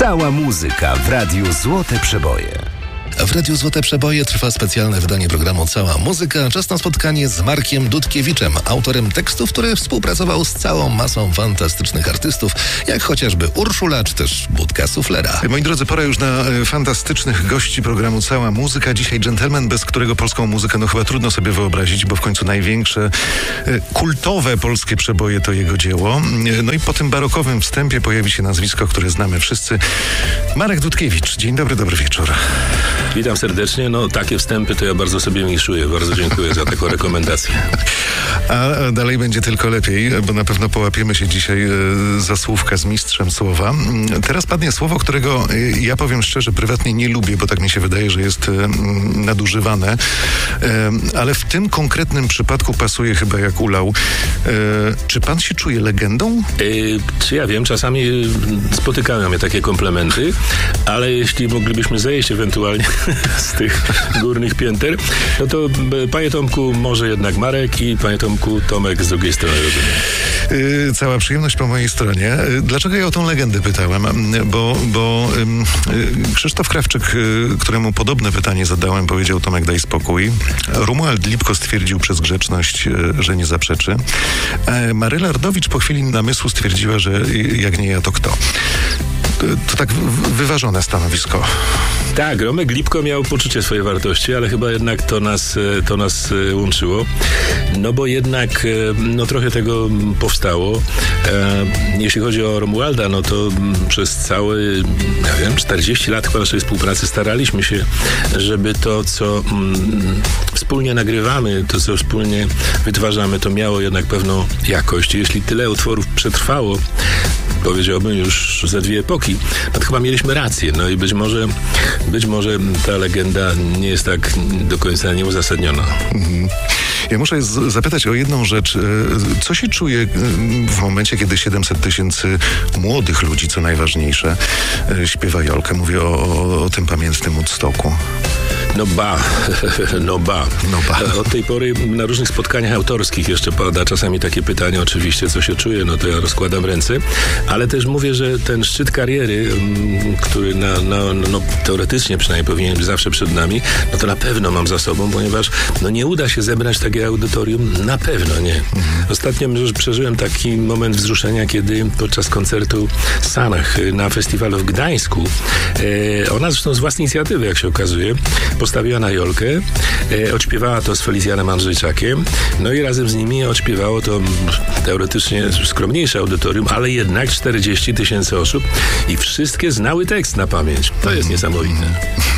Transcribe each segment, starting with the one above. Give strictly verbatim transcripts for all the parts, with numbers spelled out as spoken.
Cała muzyka w Radiu Złote Przeboje. W Radiu Złote Przeboje trwa specjalne wydanie programu Cała Muzyka. Czas na spotkanie z Markiem Dudkiewiczem, autorem tekstów, który współpracował z całą masą fantastycznych artystów, jak chociażby Urszula, czy też Budka Suflera. Moi drodzy, pora już na e, fantastycznych gości programu Cała Muzyka. Dzisiaj dżentelmen, bez którego polską muzykę no chyba trudno sobie wyobrazić, bo w końcu największe e, kultowe polskie przeboje to jego dzieło. E, no i po tym barokowym wstępie pojawi się nazwisko, które znamy wszyscy. Marek Dudkiewicz. Dzień dobry, dobry wieczór. Witam serdecznie. No takie wstępy to ja bardzo sobie miszuję. Bardzo dziękuję za taką rekomendację. A dalej będzie tylko lepiej, bo na pewno połapiemy się dzisiaj e, za słówka z mistrzem słowa. Teraz padnie słowo, którego e, ja powiem szczerze, prywatnie nie lubię, bo tak mi się wydaje, że jest e, nadużywane. E, ale w tym konkretnym przypadku pasuje chyba jak ulał. E, czy pan się czuje legendą? E, czy ja wiem, czasami spotykają mnie takie komplementy, ale jeśli moglibyśmy zejść ewentualnie z tych górnych pięter, no to panie Tomku, może jednak Marek i panie Tomku, Tomek z drugiej strony, rozumiem. Yy, cała przyjemność po mojej stronie. Yy, dlaczego ja o tą legendę pytałem? Bo, bo yy, Krzysztof Krawczyk, yy, któremu podobne pytanie zadałem, powiedział: Tomek, daj spokój. Romuald Lipko stwierdził przez grzeczność, yy, że nie zaprzeczy. Yy, Maryla Ardowicz po chwili namysłu stwierdziła, że yy, jak nie ja, to kto? To, to tak w- wyważone stanowisko. Tak, Romek Lipko miał poczucie swojej wartości, ale chyba jednak to nas, to nas łączyło. No bo jednak no trochę tego powstało. E, jeśli chodzi o Romualda, no to przez całe, nie wiem, czterdzieści lat chyba naszej współpracy staraliśmy się, żeby to, co mm, wspólnie nagrywamy, to, co wspólnie wytwarzamy, to miało jednak pewną jakość. Jeśli tyle utworów przetrwało, powiedziałbym już ze dwie epoki, no to chyba mieliśmy rację. No i być może, być może ta legenda nie jest tak do końca nieuzasadniona. Mhm. Ja muszę z- zapytać o jedną rzecz. Co się czuje w momencie, kiedy siedemset tysięcy młodych ludzi, co najważniejsze, śpiewa Jolkę? Mówię o, o, o tym pamiętnym Woodstocku. No ba, no ba. No ba. Od tej pory na różnych spotkaniach autorskich jeszcze pada czasami takie pytanie, oczywiście, co się czuje, no to ja rozkładam ręce, ale też mówię, że ten szczyt kariery, który na, na, no, teoretycznie przynajmniej powinien być zawsze przed nami, no to na pewno mam za sobą, ponieważ no nie uda się zebrać takiego audytorium, na pewno nie. Mhm. Ostatnio przeżyłem taki moment wzruszenia, kiedy podczas koncertu Sanach na festiwalu w Gdańsku, e, ona zresztą z własnej inicjatywy, jak się okazuje, postawiła na Jolkę, e, odśpiewała to z Felicjanem Andrzejczakiem, no i razem z nimi odśpiewało to teoretycznie skromniejsze audytorium, ale jednak czterdzieści tysięcy osób i wszystkie znały tekst na pamięć. To jest niesamowite.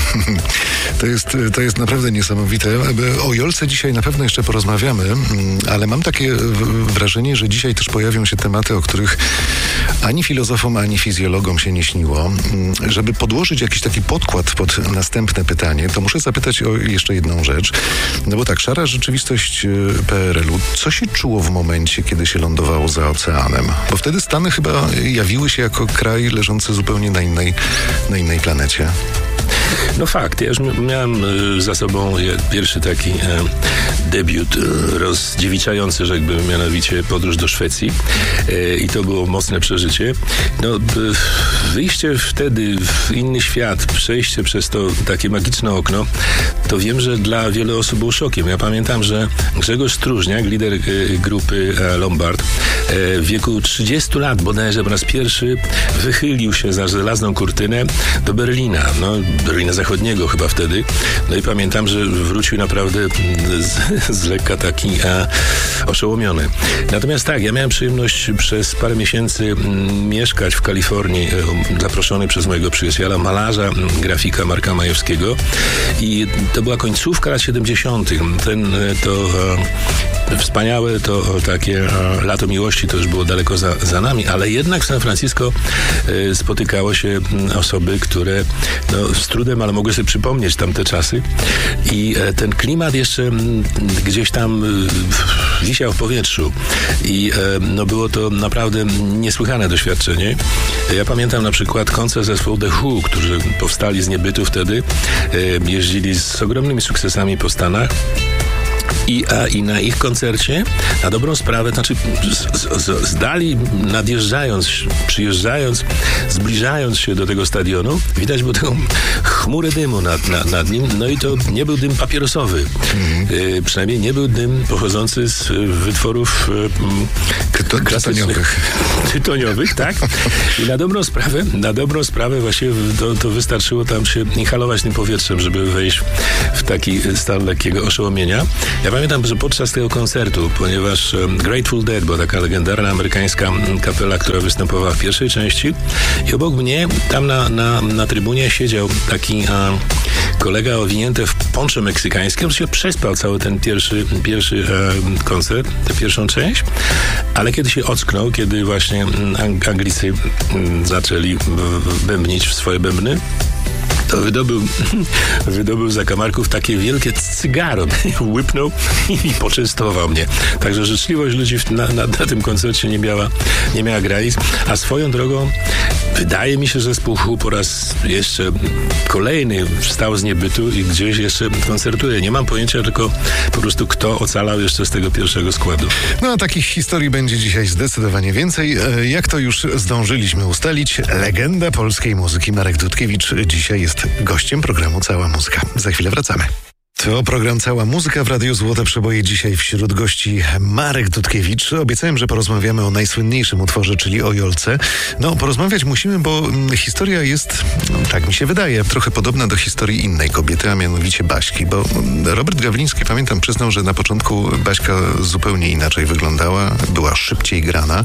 To jest, to jest naprawdę niesamowite. O Jolce dzisiaj na pewno jeszcze porozmawiamy, ale mam takie wrażenie, że dzisiaj też pojawią się tematy, o których ani filozofom, ani fizjologom się nie śniło. Żeby podłożyć jakiś taki podkład pod następne pytanie, to muszę zapytać o jeszcze jedną rzecz. No bo tak, szara rzeczywistość P R L u. Co się czuło w momencie, kiedy się lądowało za oceanem? Bo wtedy Stany chyba jawiły się jako kraj leżący zupełnie na innej, na innej planecie. No fakt, ja już miałem za sobą pierwszy taki debiut rozdziewiczający, rzekłbym, mianowicie podróż do Szwecji i to było mocne przeżycie. No, wyjście wtedy w inny świat, przejście przez to takie magiczne okno, to wiem, że dla wielu osób był szokiem. Ja pamiętam, że Grzegorz Stróżniak, lider grupy Lombard, w wieku trzydziestu lat bodajże po raz pierwszy wychylił się za żelazną kurtynę do Berlina. No, Berlina Zachodniego chyba wtedy. No i pamiętam, że wrócił naprawdę z, z lekka taki a, oszołomiony. Natomiast tak, ja miałem przyjemność przez parę miesięcy m, mieszkać w Kalifornii, e, zaproszony przez mojego przyjaciela, malarza, m, grafika Marka Majewskiego i to była końcówka lat siedemdziesiątych. Ten, to e, wspaniałe, to takie e, lato miłości to już było daleko za, za nami, ale jednak w San Francisco e, spotykało się m, osoby, które no, z trudem, ale mogły sobie przypomnieć tamte czasy i e, ten klimat jeszcze m, gdzieś tam e, wisiał w powietrzu i e, no, było to naprawdę niesłychane doświadczenie. Ja pamiętam na przykład koncert zespołu The Who, którzy powstali z niebytu wtedy, e, jeździli z ogromnymi sukcesami po Stanach. I, a, I na ich koncercie, na dobrą sprawę, znaczy z, z, z dali nadjeżdżając, przyjeżdżając, zbliżając się do tego stadionu, widać było taką chmurę dymu nad, nad, nad nim, no i to nie był dym papierosowy. Mm. Y, przynajmniej nie był dym pochodzący z wytworów y, Tyto, tytoniowych. Tytoniowych, tak? I na dobrą sprawę, na dobrą sprawę właśnie to, to wystarczyło tam się inhalować tym powietrzem, żeby wejść w taki stan lekkiego oszołomienia. Ja pamiętam, że podczas tego koncertu, ponieważ Grateful Dead była taka legendarna amerykańska kapela, która występowała w pierwszej części i obok mnie tam na, na, na trybunie siedział taki a, kolega owinięty w poncho meksykańskie. On się przespał cały ten pierwszy, pierwszy e, koncert, tę pierwszą część, ale kiedy się ocknął, kiedy właśnie Ang- Anglicy m, zaczęli bębnić w swoje bębny, to wydobył, wydobył z zakamarków takie wielkie cygaro. Łypnął i poczęstował mnie. Także życzliwość ludzi na, na, na tym koncercie nie miała, nie miała granic. A swoją drogą wydaje mi się, że zespół po raz jeszcze kolejny wstał z niebytu i gdzieś jeszcze koncertuje. Nie mam pojęcia tylko po prostu kto ocalał jeszcze z tego pierwszego składu. No a takich historii będzie dzisiaj zdecydowanie więcej. Jak to już zdążyliśmy ustalić, legenda polskiej muzyki Marek Dudkiewicz dzisiaj jest gościem programu Cała Muzyka. Za chwilę wracamy. To program Cała Muzyka w Radiu Złote Przeboje. Dzisiaj wśród gości Marek Dudkiewicz. Obiecałem, że porozmawiamy o najsłynniejszym utworze, czyli o Jolce. No, porozmawiać musimy, bo historia jest, tak mi się wydaje, trochę podobna do historii innej kobiety, a mianowicie Baśki. Bo Robert Gawliński, pamiętam, przyznał, że na początku Baśka zupełnie inaczej wyglądała, była szybciej grana.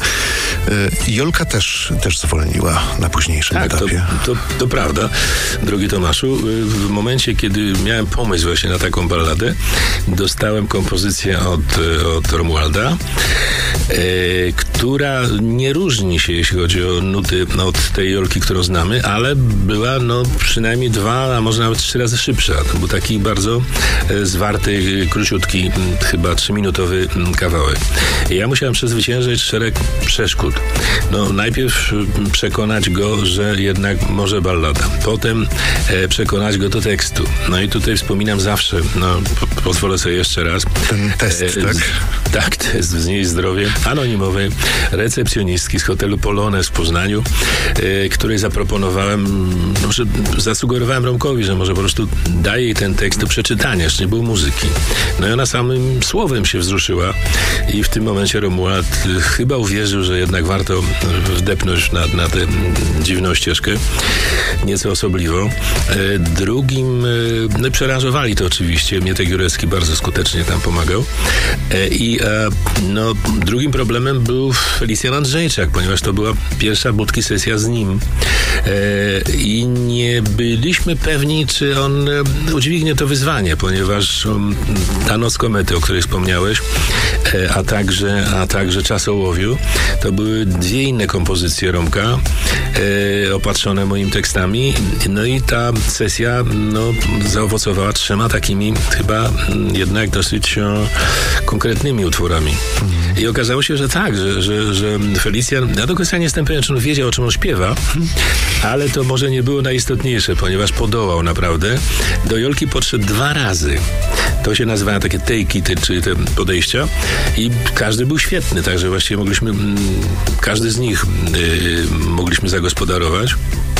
Jolka też, też zwolniła na późniejszym tak, etapie. To, to, to prawda, drogi Tomaszu. W momencie, kiedy miałem pomysł właśnie na taką balladę, dostałem kompozycję od, od Romualda, e, która nie różni się, jeśli chodzi o nuty od tej Jolki, którą znamy, ale była no przynajmniej dwa, a może nawet trzy razy szybsza. To był taki bardzo e, zwarty, króciutki, chyba trzyminutowy kawałek. I ja musiałem przezwyciężyć szereg przeszkód. No najpierw przekonać go, że jednak może ballada. Potem e, przekonać go do tekstu. No i tutaj wspominam zawsze, no po, pozwolę sobie jeszcze raz. Ten test, e, tak? Z, tak, test Wznieś Zdrowie anonimowej recepcjonistki z hotelu Polonez w Poznaniu, e, której zaproponowałem, no, że zasugerowałem Romkowi, że może po prostu daje jej ten tekst do przeczytania, jeszcze nie było muzyki. No i ona samym słowem się wzruszyła i w tym momencie Romuald chyba uwierzył, że jednak warto wdepnąć na, na tę dziwną ścieżkę, nieco osobliwą. E, drugim, e, no i przerażowali to oczywiście, Mietek Jurecki bardzo skutecznie tam pomagał. E, I e, no, drugim problemem był Felicjan Andrzejczak, ponieważ to była pierwsza Budki sesja z nim. E, I nie byliśmy pewni, czy on e, udźwignie to wyzwanie, ponieważ um, ta Noc komety, o której wspomniałeś, e, a także, a także Czas ołowiu, to były dwie inne kompozycje Romka, e, opatrzone moimi tekstami. No i ta sesja no, zaowocowała trzema takimi chyba jednak dosyć o, konkretnymi utworami. Mm. I okazało się, że tak, że, że, że Felicjan, ja do końca nie jestem pewien, czy on wiedział, o czym on śpiewa, ale to może nie było najistotniejsze, ponieważ podołał naprawdę. Do Jolki podszedł dwa razy. To się nazywają takie take-y, te, czyli te podejścia i każdy był świetny, także właściwie mogliśmy, każdy z nich yy, mogliśmy zagospodarować.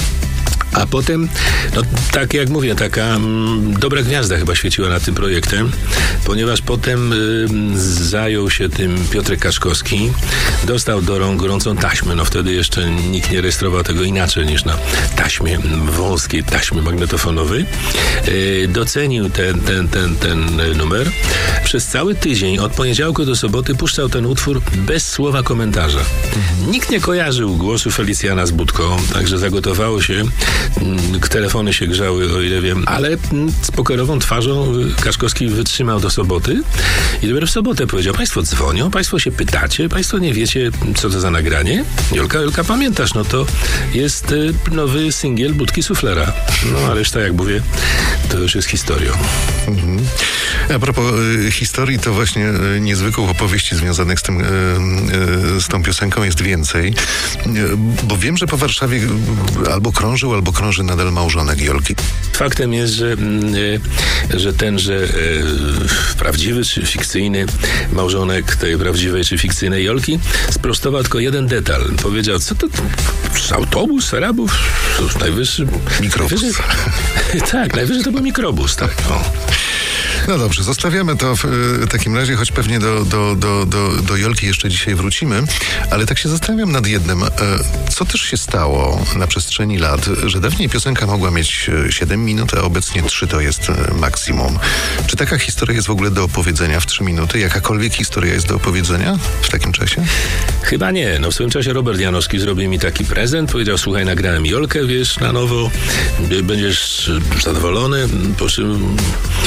A potem, no tak jak mówię, taka mm, dobra gwiazda chyba świeciła nad tym projektem, ponieważ potem y, zajął się tym Piotrek Kaszkowski, dostał do rąk gorącą taśmę, no wtedy jeszcze nikt nie rejestrował tego inaczej niż na taśmie wąskiej, taśmie magnetofonowej. Y, docenił ten, ten, ten, ten numer. Przez cały tydzień, od poniedziałku do soboty puszczał ten utwór bez słowa komentarza. Nikt nie kojarzył głosu Felicjana z Budką, także zagotowało się. Telefony się grzały, o ile wiem, ale z pokerową twarzą Kaszkowski wytrzymał do soboty i dopiero w sobotę powiedział: państwo dzwonią, państwo się pytacie, państwo nie wiecie, co to za nagranie? Jolka, Jolka, pamiętasz, no to jest nowy singiel Budki Suflera. No a reszta, jak mówię, to już jest historią. Mhm. A propos y, historii, to właśnie y, niezwykłych opowieści związanych z tym, y, y, z tą piosenką jest więcej, y, bo wiem, że po Warszawie y, albo krążył, albo krąży nadal małżonek Jolki. Faktem jest, że, że tenże prawdziwy czy fikcyjny małżonek tej prawdziwej czy fikcyjnej Jolki sprostował tylko jeden detal. Powiedział, co to autobus Arabów? Najwyższy... Mikrobus. Najwyższy, tak, najwyższy to był mikrobus, tak. O. No dobrze, zostawiamy to w y, takim razie, choć pewnie do, do, do, do, do Jolki jeszcze dzisiaj wrócimy, ale tak się zastanawiam nad jednym. Y, co też się stało na przestrzeni lat, że dawniej piosenka mogła mieć siedem minut, a obecnie trzy to jest y, maksimum. Czy taka historia jest w ogóle do opowiedzenia w trzy minuty? Jakakolwiek historia jest do opowiedzenia w takim czasie? Chyba nie. No w swoim czasie Robert Janowski zrobił mi taki prezent. Powiedział, słuchaj, nagrałem Jolkę, wiesz, na nowo. Będziesz zadowolony. Po czym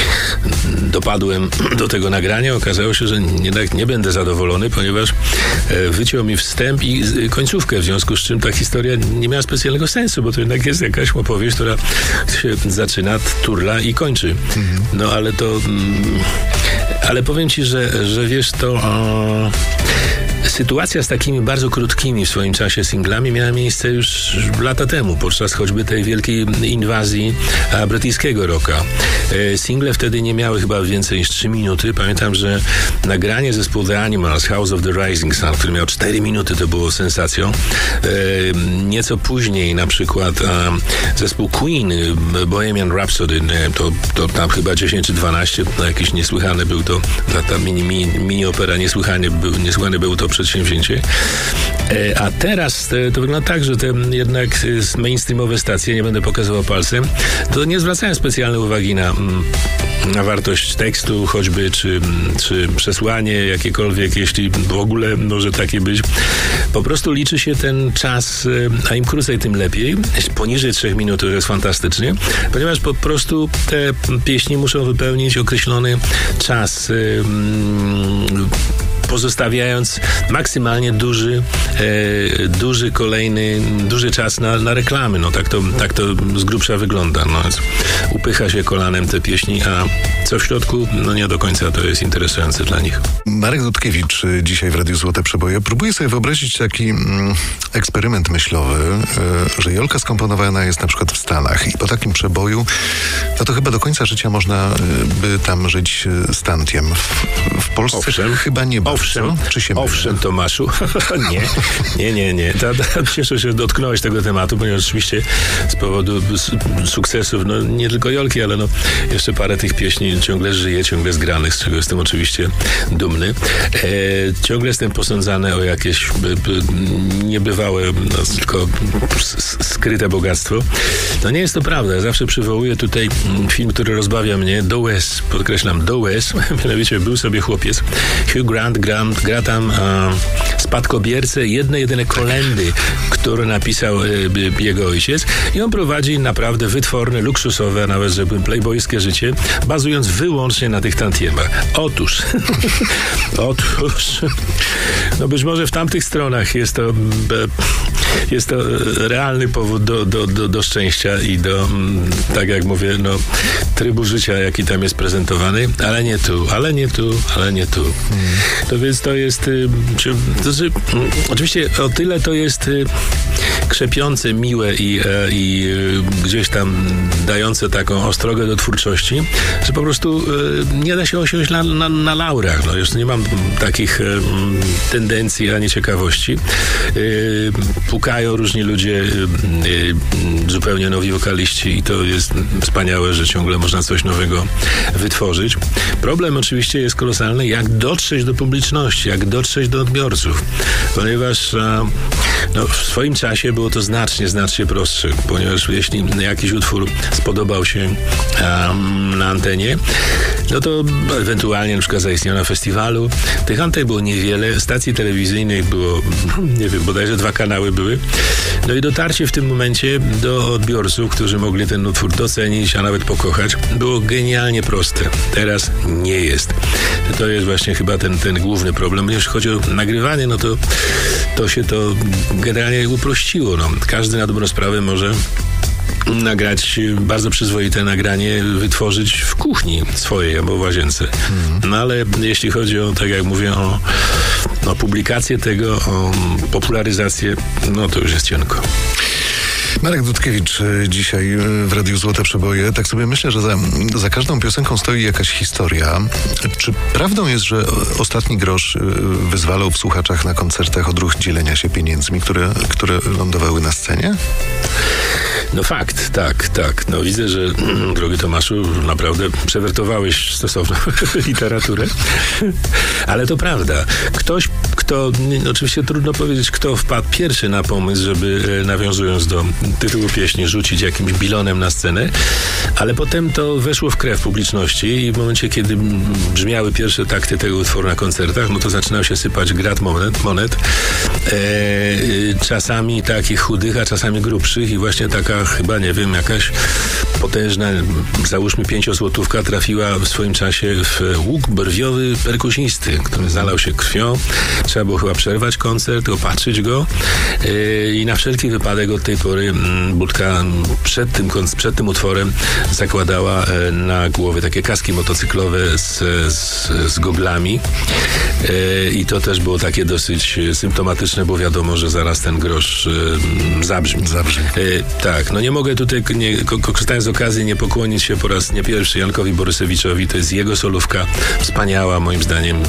dopadłem do tego nagrania. Okazało się, że jednak nie będę zadowolony, ponieważ wyciął mi wstęp i końcówkę, w związku z czym ta historia nie miała specjalnego sensu, bo to jednak jest jakaś opowieść, która się zaczyna, turla i kończy. No ale to... Ale powiem ci, że, że wiesz, to... O, sytuacja z takimi bardzo krótkimi w swoim czasie singlami miała miejsce już lata temu, podczas choćby tej wielkiej inwazji brytyjskiego rocka. E, single wtedy nie miały chyba więcej niż trzy minuty. Pamiętam, że nagranie zespołu The Animals, House of the Rising Sun, który miał cztery minuty, to było sensacją. E, nieco później na przykład e, zespół Queen, Bohemian Rhapsody, nie, to, to tam chyba dziesięć czy dwanaście, no jakieś niesłychane był to, ta, ta mini, mini, mini opera, niesłychanie, był, niesłychane było to przedsięwzięcie. E, a teraz te, to wygląda tak, że te jednak mainstreamowe stacje, nie będę pokazywał palcem, to nie zwracają specjalnej uwagi na, na wartość tekstu, choćby, czy, czy przesłanie jakiekolwiek, jeśli w ogóle może takie być. Po prostu liczy się ten czas, a im krócej, tym lepiej. Poniżej trzech minut to jest fantastycznie, ponieważ po prostu te pieśni muszą wypełnić określony czas, mm, pozostawiając maksymalnie duży, e, duży kolejny, duży czas na, na reklamy. No tak to, tak to z grubsza wygląda. No, upycha się kolanem te pieśni, a co w środku, no nie do końca to jest interesujące dla nich. Marek Dudkiewicz dzisiaj w Radiu Złote Przeboje. Próbuję sobie wyobrazić taki mm, eksperyment myślowy, y, że Jolka skomponowana jest na przykład w Stanach i po takim przeboju, no to chyba do końca życia można y, by tam żyć y, stantiem. W, w Polsce Owszem. chyba nie bardzo. Owszem, Czy się owszem, mylę? Tomaszu. nie, nie, nie, nie. Ta, ta, cieszę się, że dotknąłeś tego tematu, ponieważ oczywiście z powodu sukcesów, no nie tylko Jolki, ale no jeszcze parę tych pieśni ciągle żyje, ciągle zgranych, z czego jestem oczywiście dumny. E, ciągle jestem posądzany o jakieś b, b, niebywałe, no, tylko s, skryte bogactwo. No nie jest to prawda. Ja zawsze przywołuję tutaj film, który rozbawia mnie, Do West, podkreślam, Do West, mianowicie był sobie chłopiec, Hugh Grant, Grant gra tam e, spadkobiercę jedne, jedyne kolendy, które napisał e, jego ojciec i on prowadzi naprawdę wytworne, luksusowe, a nawet rzekłbym playboyskie życie, bazując wyłącznie na tych tantiemach. Otóż, otóż, no być może w tamtych stronach jest to, jest to realny powód do, do, do, do szczęścia i do, tak jak mówię, no, trybu życia, jaki tam jest prezentowany, ale nie tu, ale nie tu, ale nie tu. Hmm. To więc to jest, czy, to znaczy, oczywiście o tyle to jest krzepiące, miłe i, i gdzieś tam dające taką ostrogę do twórczości, że po prostu nie da się osiąść na, na, na laurach. No, jeszcze nie mam takich tendencji ani ciekawości. Pukają różni ludzie, zupełnie nowi wokaliści i to jest wspaniałe, że ciągle można coś nowego wytworzyć. Problem oczywiście jest kolosalny, jak dotrzeć do publiczności, jak dotrzeć do odbiorców, ponieważ no, w swoim czasie było to znacznie, znacznie prostsze, ponieważ jeśli jakiś utwór spodobał się um, na antenie, no to ewentualnie na przykład zaistniał na festiwalu. Tych anten było niewiele, stacji telewizyjnych było, nie wiem, bodajże dwa kanały były. No i dotarcie w tym momencie do odbiorców, którzy mogli ten utwór docenić, a nawet pokochać, było genialnie proste. Teraz nie jest. To jest właśnie chyba ten, ten główny problem. Jeśli chodzi o nagrywanie, no to, to się to generalnie uprościło. No, każdy na dobrą sprawę może nagrać bardzo przyzwoite nagranie, wytworzyć w kuchni swojej albo w łazience. No ale jeśli chodzi o, tak jak mówię, o, o publikację tego, o popularyzację, no to już jest cienko. Marek Dudkiewicz dzisiaj w Radiu Złote Przeboje. Tak sobie myślę, że za, za każdą piosenką stoi jakaś historia. Czy prawdą jest, że Ostatni grosz wyzwalał w słuchaczach na koncertach odruch dzielenia się pieniędzmi, które, które lądowały na scenie? No fakt, tak, tak. No widzę, że drogi Tomaszu, naprawdę przewertowałeś stosowną literaturę. Ale to prawda. Ktoś, kto, no, oczywiście trudno powiedzieć, kto wpadł pierwszy na pomysł, żeby nawiązując do tytułu pieśni rzucić jakimś bilonem na scenę, ale potem to weszło w krew publiczności i w momencie, kiedy brzmiały pierwsze takty tego utworu na koncertach, no to zaczynał się sypać grad monet, monet e, czasami takich chudych, a czasami grubszych i właśnie taka chyba, nie wiem, jakaś potężna, załóżmy pięciozłotówka trafiła w swoim czasie w łuk brwiowy perkusisty, który zalał się krwią. Trzeba było chyba przerwać koncert, opatrzyć go yy, i na wszelki wypadek od tej pory mm, Budka przed tym, przed tym utworem zakładała e, na głowie takie kaski motocyklowe z, z, z goglami e, i to też było takie dosyć symptomatyczne, bo wiadomo, że zaraz ten grosz e, zabrzmi. Zabrzmi. E, tak, no nie mogę tutaj, nie, korzystając z okazji, nie pokłonić się po raz nie pierwszy Jankowi Borysewiczowi. To jest jego solówka, wspaniała, moim zdaniem,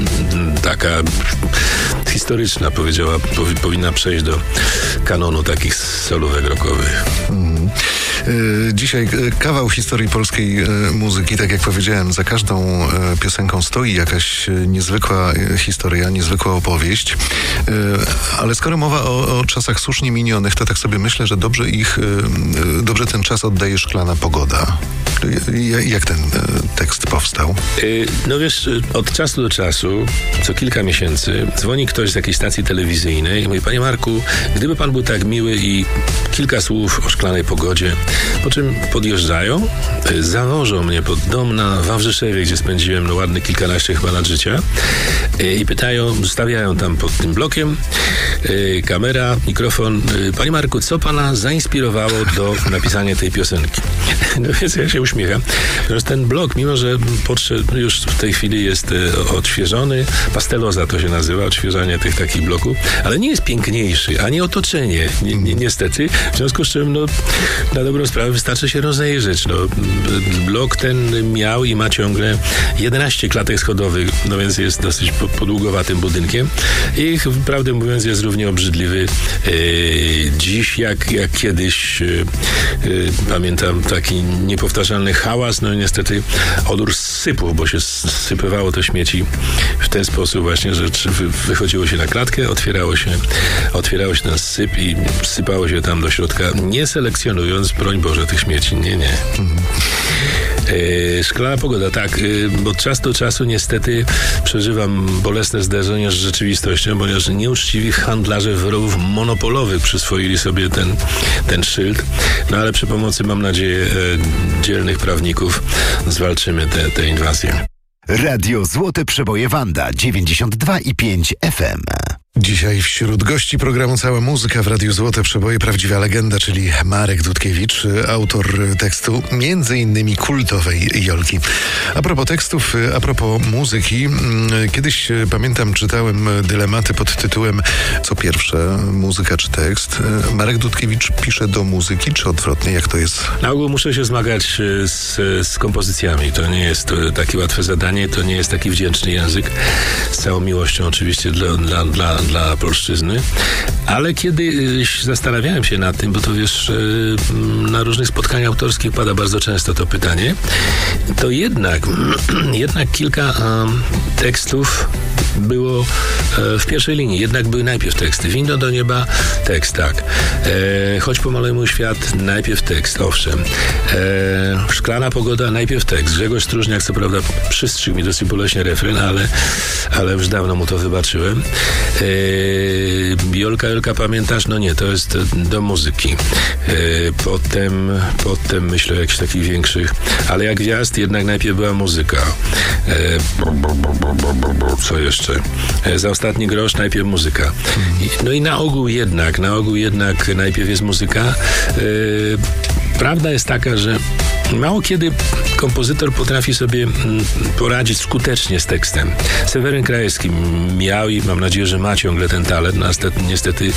taka historyczna, powiedziała, powinna przejść do kanonu takich solówek rockowych. Mm. Dzisiaj kawał historii polskiej muzyki, tak jak powiedziałem, za każdą piosenką stoi jakaś niezwykła historia, niezwykła opowieść, ale skoro mowa o, o czasach słusznie minionych, to tak sobie myślę, że dobrze ich, dobrze ten czas oddaje Szklana pogoda. Jak ten tekst powstał? No wiesz, od czasu do czasu, co kilka miesięcy, dzwoni ktoś z jakiejś stacji telewizyjnej i mówi: panie Marku, gdyby pan był tak miły i kilka słów o szklanej pogodzie, po czym podjeżdżają, zawożą mnie pod dom na Wawrzyszewie, gdzie spędziłem no ładne kilkanaście chyba lat życia i pytają, stawiają tam pod tym blokiem kamera, mikrofon: panie Marku, co pana zainspirowało do napisania tej piosenki? No więc ja się uśmiecham. Że ten blok, mimo że podszedł, już w tej chwili jest odświeżony, pasteloza to się nazywa, odświeżanie tych takich bloków, ale nie jest piękniejszy, ani otoczenie, ni, ni, niestety. W związku z czym, no, na dobrą sprawę wystarczy się rozejrzeć. No, blok ten miał i ma ciągle jedenaście klatek schodowych, no więc jest dosyć podługowatym budynkiem i prawdę mówiąc jest równie obrzydliwy e, dziś, jak, jak kiedyś. E, e, pamiętam taki niepowtarzalny hałas, no i niestety odór sypów, bo się sypywało to śmieci w ten sposób właśnie, że wychodziło się na klatkę, otwierało się, otwierało się ten syp i sypało się tam do środka, nie selekcjonując, broń Boże, tych śmieci. Nie, nie. E, szklana pogoda, tak, e, od czasu do czasu niestety przeżywam bolesne zderzenie z rzeczywistością, ponieważ nieuczciwi handlarze wyrobów monopolowych przyswoili sobie ten, ten szyld, no ale przy pomocy, mam nadzieję, e, dzielnych prawników zwalczymy tę inwazję. Radio Złote Przeboje Wanda dziewięćdziesiąt dwa i pięć F M. Dzisiaj wśród gości programu Cała Muzyka w Radiu Złote Przeboje prawdziwa legenda, czyli Marek Dudkiewicz, autor tekstu między innymi kultowej Jolki. A propos tekstów, a propos muzyki, kiedyś, pamiętam, czytałem dylematy pod tytułem co pierwsze, muzyka czy tekst. Marek Dudkiewicz pisze do muzyki, czy odwrotnie, jak to jest? Na ogół muszę się zmagać z, z kompozycjami. To nie jest takie łatwe zadanie, to nie jest taki wdzięczny język. Z całą miłością oczywiście dla, dla, dla dla polszczyzny, ale kiedyś zastanawiałem się nad tym, bo to wiesz, na różnych spotkaniach autorskich pada bardzo często to pytanie, to jednak jednak kilka um, tekstów było e, w pierwszej linii, jednak były najpierw teksty. Winno do nieba, tekst, tak. E, Chodź pomaluj mój świat, najpierw tekst, owszem. E, Szklana pogoda, najpierw tekst. Grzegorz Stróżniak, co prawda, przystrzygł mi dosyć boleśnie refren, ale, ale już dawno mu to wybaczyłem. E, Jolka, Jolka, pamiętasz? No nie, to jest do muzyki. E, potem, potem myślę o jakichś takich większych, ale jak gwiazd, jednak najpierw była muzyka. E, co jeszcze? E, za ostatni grosz najpierw muzyka. I, no i na ogół jednak, na ogół jednak najpierw jest muzyka. E, prawda jest taka, że mało kiedy kompozytor potrafi sobie poradzić skutecznie z tekstem. Seweryn Krajewski miał i mam nadzieję, że ma ciągle ten talent. Niestety, niestety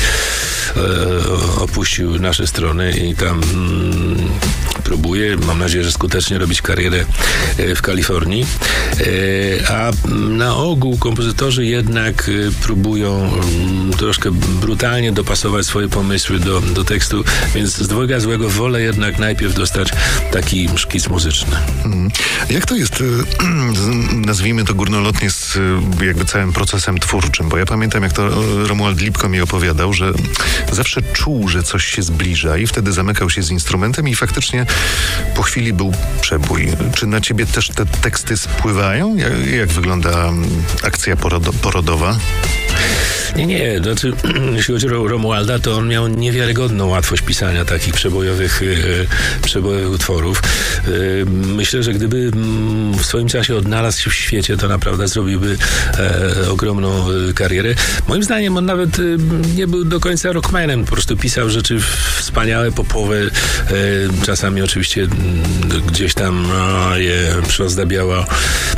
e, opuścił nasze strony i tam mm, próbuje, mam nadzieję, że skutecznie robić karierę e, w Kalifornii. E, a na ogół kompozytorzy jednak e, próbują m, troszkę brutalnie dopasować swoje pomysły do, do tekstu, więc z dwojga złego wolę jednak najpierw dostać taki szkic muzyczny. Hmm. Jak to jest, nazwijmy to górnolotnie, z jakby całym procesem twórczym? Bo ja pamiętam, jak to Romuald Lipko mi opowiadał, że zawsze czuł, że coś się zbliża i wtedy zamykał się z instrumentem i faktycznie po chwili był przebój. Czy na ciebie też te teksty spływają? Jak, jak wygląda akcja porodo- porodowa? Nie, nie. Znaczy, jeśli chodzi o Romualda, to on miał niewiarygodną łatwość pisania takich przebojowych, e, przebojowych utworów. E, myślę, że gdyby m, w swoim czasie odnalazł się w świecie, to naprawdę zrobiłby e, ogromną e, karierę. Moim zdaniem on nawet e, nie był do końca rockmanem. Po prostu pisał rzeczy wspaniałe, popowe. E, czasami oczywiście m, gdzieś tam a, je przyozdabiała e,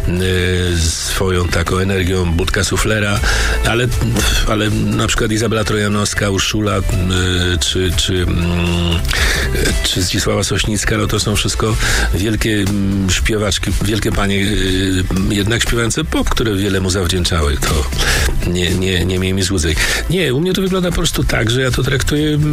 swoją taką energią Budka Suflera, ale ale na przykład Izabela Trojanowska, Urszula y, czy, czy, y, czy Zdzisława Sośnicka, no to są wszystko wielkie y, śpiewaczki, wielkie panie, y, jednak śpiewające pop, które wiele mu zawdzięczały. To nie, nie, nie miejmy złudzeń. Nie, u mnie to wygląda po prostu tak, że ja to traktuję y,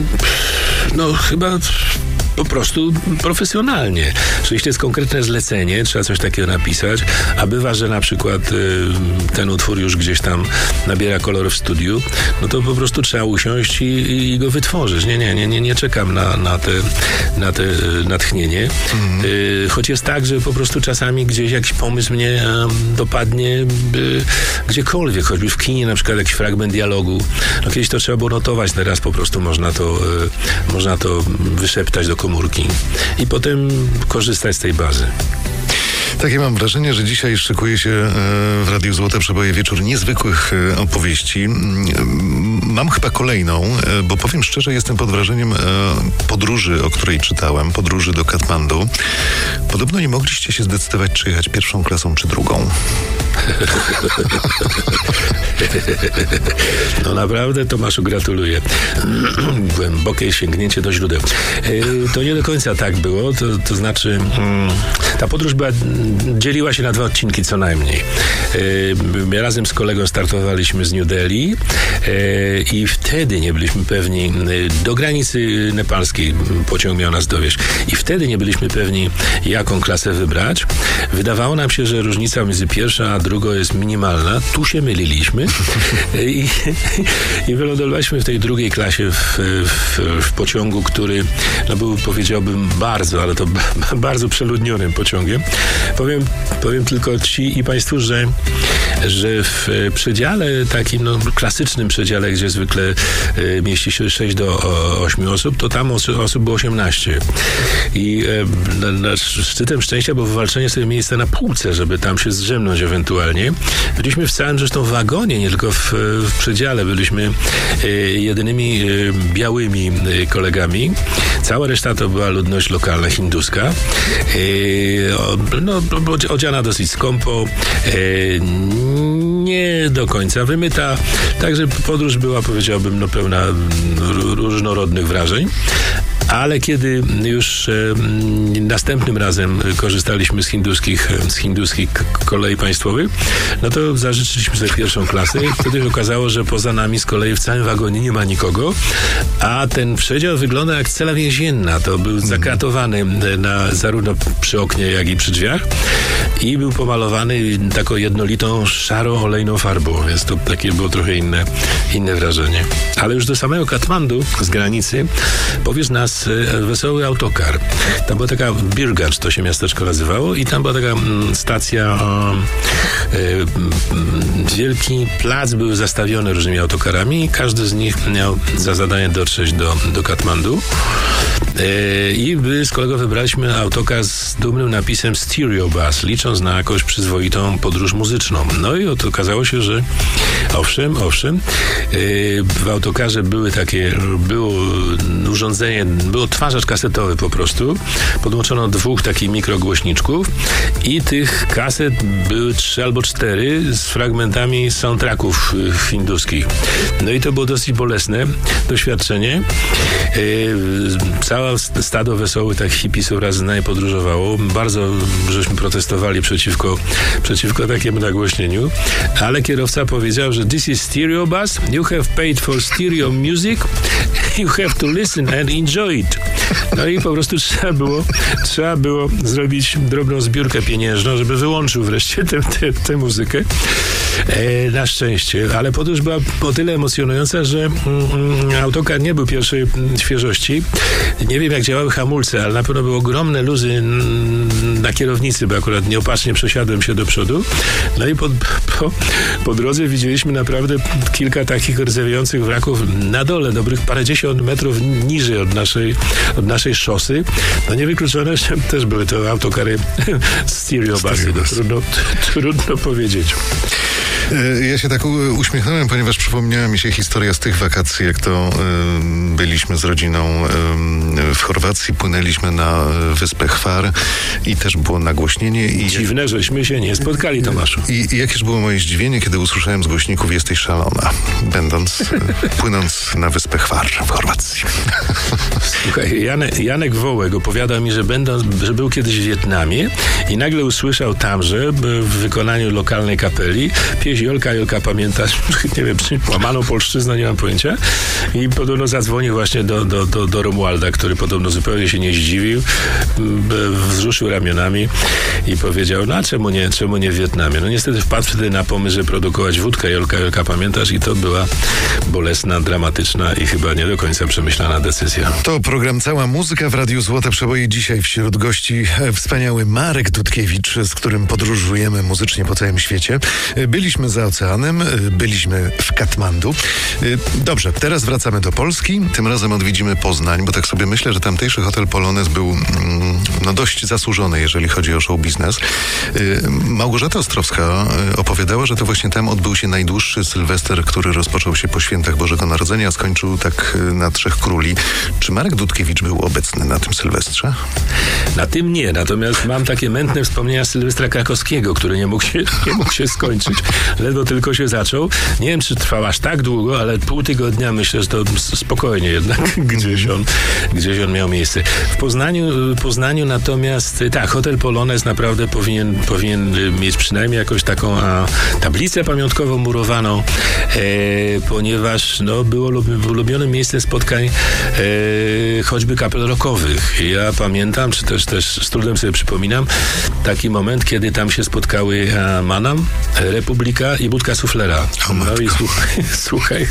no chyba po prostu profesjonalnie. Jeśli jest konkretne zlecenie, trzeba coś takiego napisać, a bywa, że na przykład y, ten utwór już gdzieś tam nabiera kolor w studiu, no to po prostu trzeba usiąść i, i go wytworzyć. Nie, nie, nie, nie, nie czekam na, na te, na te natchnienie. Mm. Y, choć jest tak, że po prostu czasami gdzieś jakiś pomysł mnie y, dopadnie y, gdziekolwiek, choćby w kinie na przykład jakiś fragment dialogu. No kiedyś to trzeba było notować, teraz po prostu można to, y, można to wyszeptać do komórki i potem korzystać z tej bazy. Takie mam wrażenie, że dzisiaj szykuje się w Radiu Złote Przeboje wieczór niezwykłych opowieści. Mam chyba kolejną, bo powiem szczerze, jestem pod wrażeniem podróży, o której czytałem, podróży do Katmandu. Podobno nie mogliście się zdecydować, czy jechać pierwszą klasą, czy drugą. No naprawdę, Tomaszu, gratuluję. Głębokie sięgnięcie do źródeł. To nie do końca tak było, to, to znaczy ta podróż była, dzieliła się na dwa odcinki co najmniej. My razem z kolegą startowaliśmy z New Delhi i wtedy nie byliśmy pewni, do granicy nepalskiej pociąg miał nas dowieźć i wtedy nie byliśmy pewni, jaką klasę wybrać. Wydawało nam się, że różnica między pierwszą a drugą jest minimalna. Tu się myliliśmy i, i wylądowaliśmy w tej drugiej klasie w, w, w pociągu, który no był, powiedziałbym, bardzo, ale to b- bardzo przeludnionym pociągiem. Powiem, powiem tylko ci i państwu, że, że w przedziale takim no, klasycznym przedziale, gdzie zwykle y, mieści się sześć do ośmiu osób, to tam os- osób było osiemnaście. I y, na, na szczytem szczęścia było wywalczenie sobie miejsca na półce, żeby tam się zdrzemnąć ewentualnie. Byliśmy w całym zresztą wagonie, nie tylko w, w przedziale. Byliśmy y, jedynymi y, białymi y, kolegami. Cała reszta to była ludność lokalna, hinduska. Y, o, no, odziana dosyć skąpo. Y, nie do końca wymyta. Także podróż była, powiedziałbym, no, pełna różnorodnych wrażeń. Ale kiedy już e, następnym razem korzystaliśmy z hinduskich, z hinduskich kolei państwowych, no to zażyczyliśmy sobie pierwszą klasę i wtedy się okazało, że poza nami z kolei w całym wagonie nie ma nikogo, a ten przedział wygląda jak cela więzienna. To był zakratowany na, zarówno przy oknie, jak i przy drzwiach i był pomalowany taką jednolitą, szarą, olejną farbą, więc to takie było trochę inne, inne wrażenie. Ale już do samego Katmandu z granicy powiesz nas wesoły autokar. Tam była taka Birgacz, to się miasteczko nazywało i tam była taka m, stacja e, m, wielki plac był zastawiony różnymi autokarami i każdy z nich miał za zadanie dotrzeć do, do Katmandu. E, I my z kolegą wybraliśmy autokar z dumnym napisem Stereo Bus, licząc licząc na jakąś przyzwoitą podróż muzyczną. No i oto okazało się, że owszem, owszem, w autokarze były takie, było urządzenie, był odtwarzacz kasetowy po prostu, podłączono dwóch takich mikrogłośniczków i tych kaset były trzy albo cztery z fragmentami soundtracków hinduskich. No i to było dosyć bolesne doświadczenie. Całe stado wesołych tak hipisów raz z nami podróżowało. Bardzo żeśmy protestowali przeciwko, przeciwko takiemu nagłośnieniu, ale kierowca powiedział, że this is stereo bus, you have paid for stereo music, you have to listen and enjoy it. No i po prostu trzeba było, trzeba było zrobić drobną zbiórkę pieniężną, żeby wyłączył wreszcie tę, tę, tę muzykę. E, na szczęście, ale podróż była o tyle emocjonująca, że mm, autokar nie był pierwszej świeżości. Nie wiem, jak działały hamulce, ale na pewno były ogromne luzy mm, na kierownicy, bo akurat nieopatrznie przesiadłem się do przodu. No i po, po, po drodze widzieliśmy naprawdę kilka takich rdzewiejących wraków na dole, dobrych parędziesiąt metrów niżej od naszej, od naszej szosy. No niewykluczone, że też były to autokary stereobusy. No, trudno, trudno powiedzieć. Ja się tak uśmiechnąłem, ponieważ przypomniała mi się historia z tych wakacji, jak to y, byliśmy z rodziną y, w Chorwacji, płynęliśmy na wyspę Hvar i też było nagłośnienie. I Dziwne, jak, żeśmy się nie spotkali, Tomaszu. I, I jakież było moje zdziwienie, kiedy usłyszałem z głośników: jesteś szalona, będąc, płynąc na wyspę Hvar w Chorwacji. Słuchaj, Janek, Janek Wołek opowiadał mi, że, będąc, że był kiedyś w Wietnamie i nagle usłyszał tamże w wykonaniu lokalnej kapeli pieśń Jolka, Jolka, pamiętasz? Nie wiem, czy łamaną polszczyznę, nie mam pojęcia. I podobno zadzwonił właśnie do, do, do, do Romualda, który podobno zupełnie się nie zdziwił, wzruszył ramionami i powiedział: no a czemu nie, czemu nie w Wietnamie? No niestety wpadł wtedy na pomysł, żeby produkować wódkę Jolka, Jolka, pamiętasz? I to była bolesna, dramatyczna i chyba nie do końca przemyślana decyzja. To program Cała Muzyka w Radiu Złote Przeboje. Dzisiaj wśród gości wspaniały Marek Dudkiewicz, z którym podróżujemy muzycznie po całym świecie. Byliśmy za oceanem, byliśmy w Katmandu. Dobrze, teraz wracamy do Polski. Tym razem odwiedzimy Poznań, bo tak sobie myślę, że tamtejszy hotel Polonez był no, dość zasłużony, jeżeli chodzi o show biznes. Małgorzata Ostrowska opowiadała, że to właśnie tam odbył się najdłuższy Sylwester, który rozpoczął się po świętach Bożego Narodzenia, a skończył tak na Trzech Króli. Czy Marek Dudkiewicz był obecny na tym Sylwestrze? Na tym nie, natomiast mam takie mętne wspomnienia z Sylwestra Krakowskiego, który nie mógł się, nie mógł się skończyć. Ledwo tylko się zaczął. Nie wiem, czy trwał aż tak długo, ale pół tygodnia myślę, że to spokojnie jednak gdzieś on, gdzieś on miał miejsce. W Poznaniu, Poznaniu natomiast tak, hotel Polonez naprawdę powinien, powinien mieć przynajmniej jakąś taką a, tablicę pamiątkową murowaną, e, ponieważ no, było ulubionym miejscem spotkań e, choćby kapel rockowych. Ja pamiętam, czy też, też z trudem sobie przypominam, taki moment, kiedy tam się spotkały a, Manam, Republika i Budka Suflera. No i słuchaj, słuchaj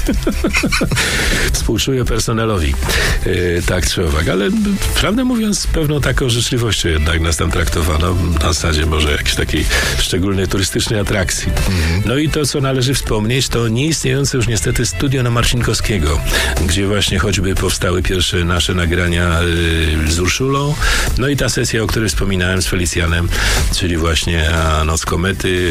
współczuję personelowi. E, tak czy owak, ale prawdę mówiąc, z pewną taką życzliwością jednak nas tam traktowano, na zasadzie może jakiejś takiej szczególnej turystycznej atrakcji. Mhm. No i to, co należy wspomnieć, to nieistniejące już niestety studio na Marcinkowskiego, gdzie właśnie choćby powstały pierwsze nasze nagrania y, z Urszulą, no i ta sesja, o której wspominałem z Felicjanem, czyli właśnie a, Noc Komety,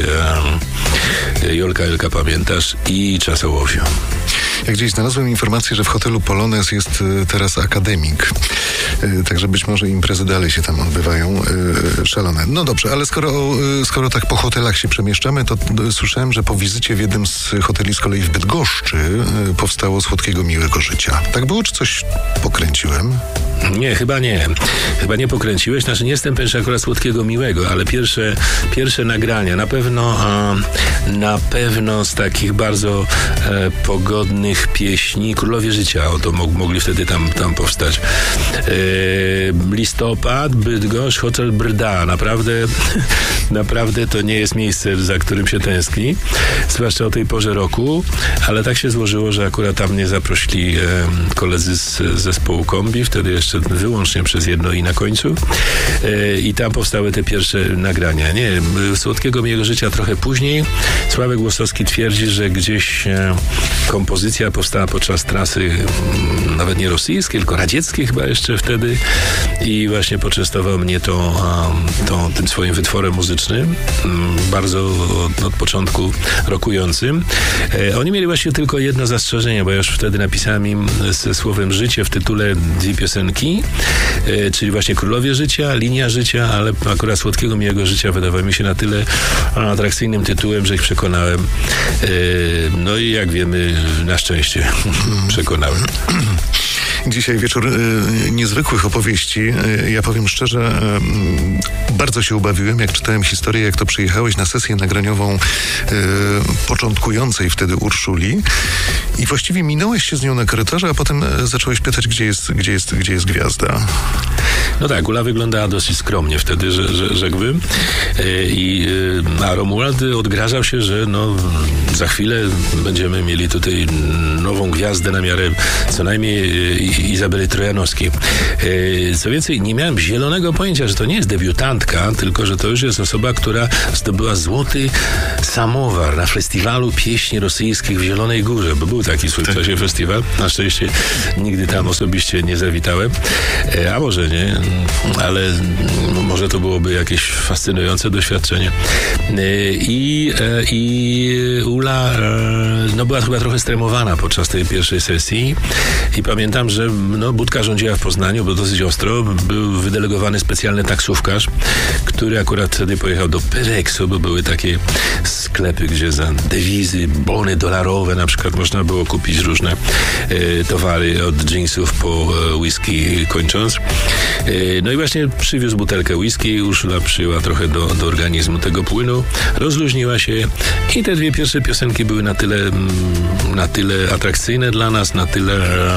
a, Jolka, Jolka, pamiętasz, i Czas ołowiu. Ja gdzieś znalazłem informację, że w hotelu Polonez jest teraz akademik. Także być może imprezy dalej się tam odbywają. Szalone. No dobrze, ale skoro, skoro tak po hotelach się przemieszczamy, to słyszałem, że po wizycie w jednym z hoteli z kolei w Bydgoszczy powstało Słodkiego Miłego Życia. Tak było, czy coś pokręciłem? Nie, chyba nie. Chyba nie pokręciłeś. Znaczy nie jestem pewien, że akurat Słodkiego Miłego, ale pierwsze, pierwsze nagrania na pewno a, na pewno z takich bardzo e, pogodnych pieśni Królowie Życia. Oto mog, mogli wtedy tam, tam powstać. E, listopad, Bydgoszcz, hotel Brda. Naprawdę, naprawdę to nie jest miejsce, za którym się tęskni. Zwłaszcza o tej porze roku, ale tak się złożyło, że akurat tam mnie zaprosili e, koledzy z zespołu Kombi. Wtedy jeszcze wyłącznie przez jedno i na końcu. E, I tam powstały te pierwsze nagrania. Nie, Słodkiego Miłego Życia trochę później. Sławek Głosowski twierdzi, że gdzieś e, kompozycja powstała podczas trasy m, nawet nie rosyjskiej, tylko radzieckiej chyba jeszcze wtedy. i właśnie poczęstował mnie to, to tym swoim wytworem muzycznym, bardzo od, od początku rokującym. Oni mieli właśnie tylko jedno zastrzeżenie, bo ja już wtedy napisałem im ze słowem życie w tytule dwie piosenki, czyli właśnie Królowie Życia, Linia Życia, ale akurat Słodkiego Miłego Życia wydawało mi się na tyle atrakcyjnym tytułem, że ich przekonałem. No i jak wiemy, na szczęście przekonałem. Dzisiaj wieczór y, niezwykłych opowieści. Y, ja powiem szczerze, y, bardzo się ubawiłem, jak czytałem historię, jak to przyjechałeś na sesję nagraniową y, początkującej wtedy Urszuli i właściwie minąłeś się z nią na korytarze, a potem y, zacząłeś pytać, gdzie jest, gdzie jest, gdzie jest gwiazda. No tak, Ula wyglądała dosyć skromnie wtedy, że, że, rzekłbym. Y, I, y, a Romuald odgrażał się, że no, za chwilę będziemy mieli tutaj nową gwiazdę na miarę co najmniej y, Izabeli Trojanowskiej. Co więcej, nie miałem zielonego pojęcia, że to nie jest debiutantka, tylko że to już jest osoba, która zdobyła złoty samowar na festiwalu pieśni rosyjskich w Zielonej Górze, bo był taki w swoim czasie festiwal. Na szczęście nigdy tam osobiście nie zawitałem. A może nie, ale może to byłoby jakieś fascynujące doświadczenie. I, i Ula no, była chyba trochę stremowana podczas tej pierwszej sesji i pamiętam, że no, Budka rządziła w Poznaniu, bo dosyć ostro. Był wydelegowany specjalny taksówkarz, który akurat wtedy pojechał do Pereksu, bo były takie sklepy, gdzie za dewizy, bony dolarowe na przykład można było kupić różne e, towary od jeansów po e, whisky kończąc. E, no i właśnie przywiózł butelkę whisky, Urszula przyjęła trochę do, do organizmu tego płynu, rozluźniła się i te dwie pierwsze piosenki były na tyle, na tyle atrakcyjne dla nas, na tyle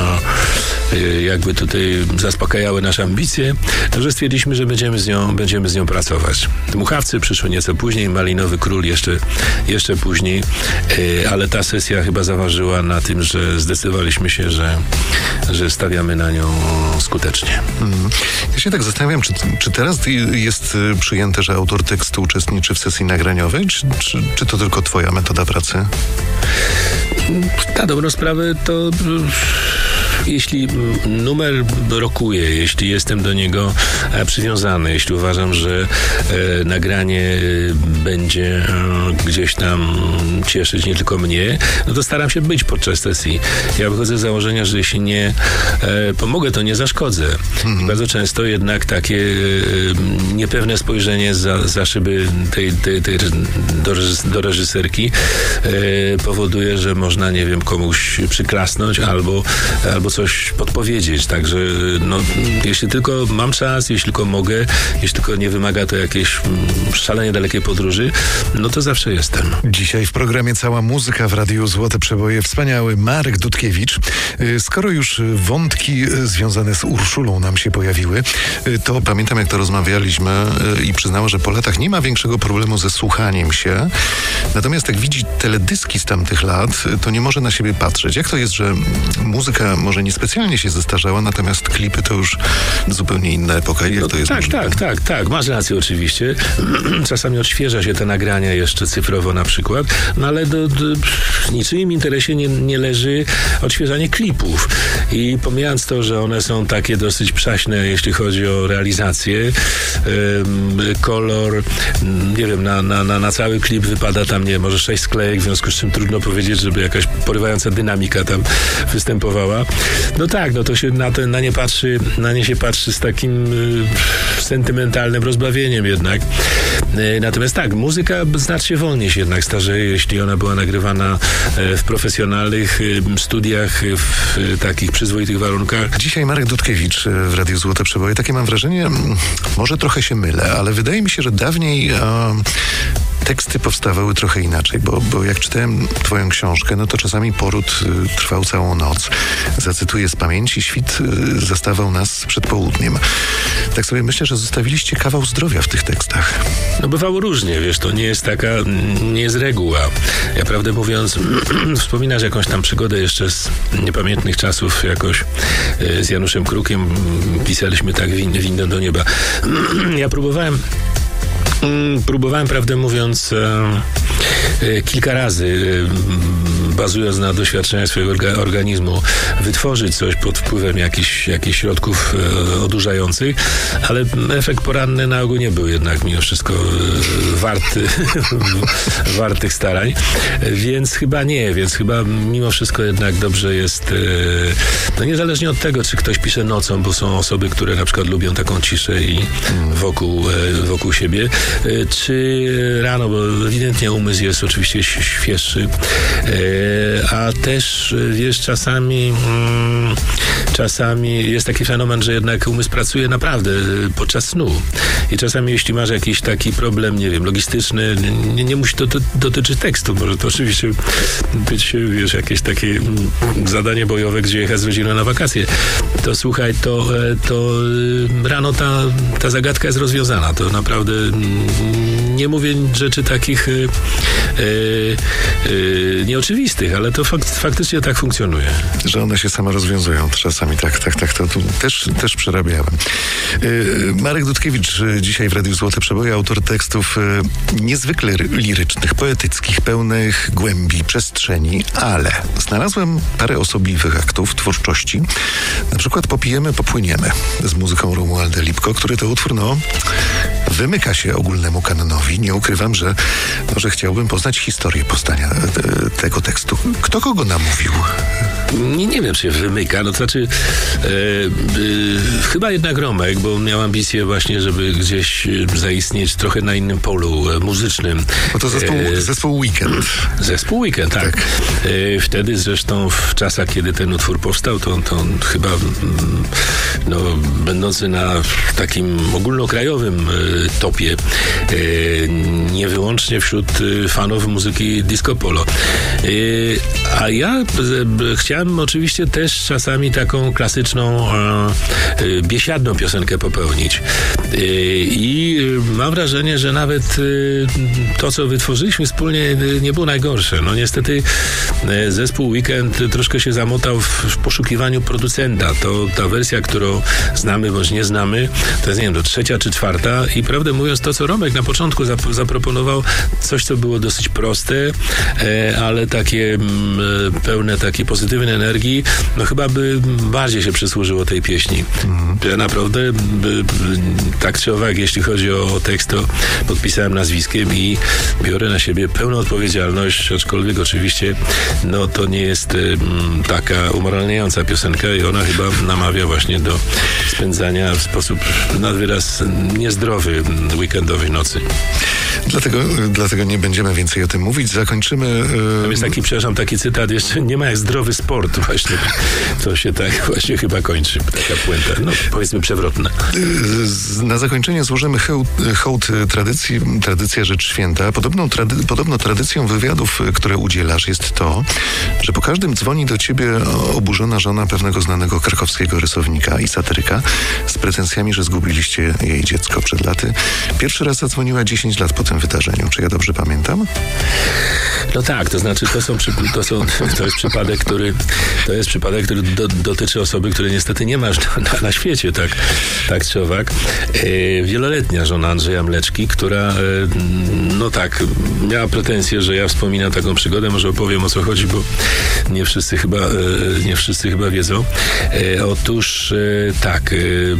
e, jakby tutaj zaspokajały nasze ambicje, że stwierdziliśmy, że będziemy z nią, będziemy z nią pracować. Dmuchawcy przyszły nieco później, Malinowy Król jeszcze, jeszcze później, e, ale ta sesja chyba zaważyła na tym, że zdecydowaliśmy się, że, że stawiamy na nią skutecznie. Mm. Ja się tak zastanawiam, czy, czy teraz jest przyjęte, że autor tekstu uczestniczy w sesji nagraniowej, czy, czy, czy to tylko twoja metoda pracy? Na dobrą sprawę to jeśli numer rokuje, jeśli jestem do niego przywiązany, jeśli uważam, że e, nagranie będzie e, gdzieś tam cieszyć nie tylko mnie, no to staram się być podczas sesji. Ja wychodzę z założenia, że jeśli nie e, pomogę, to nie zaszkodzę. Mhm. I bardzo często jednak takie e, niepewne spojrzenie za, za szyby tej, tej, tej do, do reżyserki e, powoduje, że można, nie wiem, komuś przyklasnąć albo, albo coś podpowiedzieć. Także no, jeśli tylko mam czas, jeśli tylko mogę, jeśli tylko nie wymaga to jakiejś szalenie dalekiej podróży, no to zawsze jestem. Dzisiaj w programie Cała Muzyka w Radiu Złote Przeboje wspaniały Marek Dudkiewicz. Skoro już wątki związane z Urszulą nam się pojawiły, to pamiętam, jak to rozmawialiśmy i przyznała, że po latach nie ma większego problemu ze słuchaniem się. Natomiast jak widzi teledyski z tamtych lat, to nie może na siebie patrzeć. Jak to jest, że muzyka może niespecjalnie się zestarzała, natomiast klipy to już zupełnie inna epoka. Jak no, to jest tak, możliwe? tak, tak, tak. Masz rację oczywiście. Czasami odświeża się te nagrania jeszcze cyfrowo na przykład, no ale do, do, w niczyim interesie nie, nie leży odświeżanie klipów. I pomijając to, że one są takie dosyć przaśne, jeśli chodzi o realizację, ym, kolor, nie wiem, na, na, na, na cały klip wypada tam, nie może sześć sklejek, w związku z czym trudno powiedzieć, żeby jakaś porywająca dynamika tam występowała. No tak, no to się na, te, na nie patrzy, na nie się patrzy z takim y, sentymentalnym rozbawieniem jednak. Y, natomiast tak, muzyka znacznie wolniej się jednak starzeje, jeśli ona była nagrywana y, w profesjonalnych y, studiach, y, w y, takich przyzwoitych warunkach. Dzisiaj Marek Dudkiewicz w Radiu Złote Przeboje. Takie mam wrażenie, może trochę się mylę, ale wydaje mi się, że dawniej e, teksty powstawały trochę inaczej, bo, bo jak czytałem twoją książkę, no to czasami poród y, trwał całą noc. Zacytuję z pamięci, świt y, zastawał nas przed południem. Tak sobie myślę, że zostawiliście kawał zdrowia w tych tekstach. No bywało różnie, wiesz, to nie jest taka, nie jest reguła. Ja prawdę mówiąc, wspominasz jakąś tam przygodę jeszcze z niepamiętnych czasów jakoś y, z Januszem Krukiem, pisaliśmy tak win, windę do nieba. Ja próbowałem Próbowałem, prawdę mówiąc, e, e, kilka razy e, bazując na doświadczeniach swojego orga- organizmu, wytworzyć coś pod wpływem jakichś, jakichś środków e, odurzających, ale efekt poranny na ogół nie był jednak mimo wszystko e, warty, wart tych starań, więc chyba nie, więc chyba mimo wszystko jednak dobrze jest, e, no niezależnie od tego, czy ktoś pisze nocą, bo są osoby, które na przykład lubią taką ciszę i wokół, e, wokół siebie, e, czy rano, bo ewidentnie umysł jest oczywiście świeższy, e, a też, wiesz, czasami mm, czasami jest taki fenomen, że jednak umysł pracuje naprawdę podczas snu i czasami jeśli masz jakiś taki problem, nie wiem, logistyczny, nie, nie musi to, to dotyczyć tekstu, może to oczywiście być, wiesz, jakieś takie zadanie bojowe, gdzie jechać z rodziną na wakacje, to słuchaj, to, to rano ta, ta zagadka jest rozwiązana, to naprawdę nie mówię rzeczy takich e, e, nieoczywistych, ale to fakt, faktycznie tak funkcjonuje. Że one się same rozwiązują czasami, tak, tak, tak, to tu też, też przerabiałem. E, Marek Dudkiewicz dzisiaj w Radiu Złote Przeboje, autor tekstów e, niezwykle lirycznych, poetyckich, pełnych głębi, przestrzeni, ale znalazłem parę osobliwych aktów twórczości. Na przykład Popijemy, popłyniemy z muzyką Romualda Lipko, który to utwór, no, wymyka się ogólnemu kanonowi. Nie ukrywam, że, no, że chciałbym poznać historię powstania te, tego tekstu. Kto kogo namówił? Nie, nie wiem, czy się wymyka, no to znaczy e, e, chyba jednak Romek, bo miał ambicje właśnie, żeby gdzieś zaistnieć trochę na innym polu e, muzycznym. Bo to zespół, e, zespół Weekend. Zespół Weekend, tak. tak. E, wtedy zresztą w czasach, kiedy ten utwór powstał, to, to on chyba mm, no, będący na takim ogólnokrajowym e, topie, e, nie wyłącznie wśród e, fanów muzyki disco polo. E, a ja e, chciałem oczywiście też czasami taką klasyczną, e, e, biesiadną piosenkę popełnić. E, I mam wrażenie, że nawet e, to, co wytworzyliśmy wspólnie, e, nie było najgorsze. No niestety e, zespół Weekend troszkę się zamotał w, w poszukiwaniu producenta. To ta wersja, którą znamy bądź nie znamy, to jest, nie wiem, to trzecia czy czwarta i prawdę mówiąc, to, co Romek na początku zap- zaproponował, coś, co było dosyć proste, e, ale takie m, pełne takiej pozytywnej energii, no chyba by bardziej się przysłużyło tej pieśni. Mm. Ja naprawdę by, tak czy owak, jeśli chodzi o, o tekst, to podpisałem nazwiskiem i biorę na siebie pełną odpowiedzialność, aczkolwiek oczywiście no to nie jest m, taka umoralniająca piosenka i ona chyba namawia właśnie do spędzania w sposób nad wyraz niezdrowy weekendowej nocy. Dlatego, dlatego nie będziemy więcej o tym mówić. Zakończymy... Yy... Tam jest taki, przepraszam, taki cytat jeszcze, nie ma jak zdrowy sport właśnie. To się tak właśnie chyba kończy. Taka puenta, no powiedzmy przewrotna. Yy, na zakończenie złożymy hołd, hołd tradycji, tradycja rzecz święta. Podobną trady, podobno tradycją wywiadów, które udzielasz, jest to, że po każdym dzwoni do ciebie oburzona żona pewnego znanego krakowskiego rysownika i satyryka z pretensjami, że zgubiliście jej dziecko przed laty. Pierwszy raz zadzwoniła dziesięć lat po tym wydarzeniu. Czy ja dobrze pamiętam? No tak, to znaczy to są, to są to jest przypadek, który to jest przypadek, który do, dotyczy osoby, której niestety nie masz na, na świecie, tak, tak czy owak. E, wieloletnia żona Andrzeja Mleczki, która e, no tak, miała pretensje, że ja wspominam taką przygodę, może opowiem, o co chodzi, bo nie wszyscy chyba e, nie wszyscy chyba wiedzą. E, otóż e, tak, e,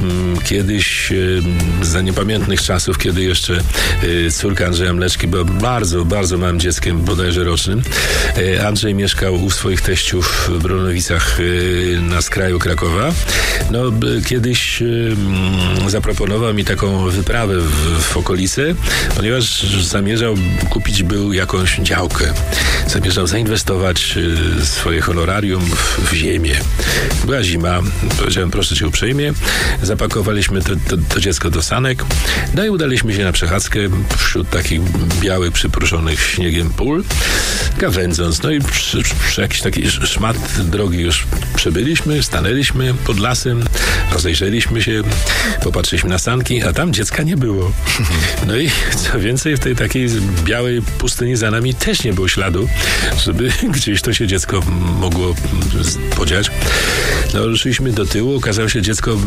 kiedyś e, za niepamiętnych czasów, kiedy jeszcze e, córka Andrzeja Mleczki była bardzo, bardzo małym dzieckiem, bodajże rocznym. Andrzej mieszkał u swoich teściów w Bronowicach na skraju Krakowa. No, kiedyś zaproponował mi taką wyprawę w, w okolice, ponieważ zamierzał kupić był jakąś działkę. Zamierzał zainwestować swoje honorarium w, w ziemię. Była zima. Powiedziałem, proszę cię uprzejmie. Zapakowaliśmy to, to, to dziecko do sanek. No i udaliśmy się na przechadzkę wśród takich białych, przypruszonych śniegiem pól, gawędząc. No i przy, przy jakiś taki szmat drogi już przebyliśmy, stanęliśmy pod lasem, rozejrzeliśmy się, popatrzyliśmy na sanki, a tam dziecka nie było. No i co więcej, w tej takiej białej pustyni za nami też nie było śladu, żeby gdzieś to się dziecko mogło podziać. No ruszyliśmy do tyłu, okazało się, dziecko